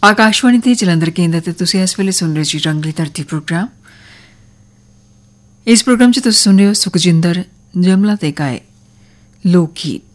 ਆਕਾਸ਼ਵਾਣੀ ਤੇ ਜਲੰਧਰ ਕੇਂਦਰ ਤੇ ਤੁਸੀਂ ਇਸ ਵੇਲੇ ਸੁਣ ਰਹੇ ਜੀ ਰੰਗਲੀ ਧਰਤੀ ਪ੍ਰੋਗਰਾਮ। ਇਸ ਪ੍ਰੋਗਰਾਮ 'ਚ ਤੁਸੀਂ ਸੁਣ ਰਹੇ ਹੋ ਸੁਖਜਿੰਦਰ ਜਮਲਾ ਤੇ ਗਾਏ ਲੋਕ ਗੀਤ।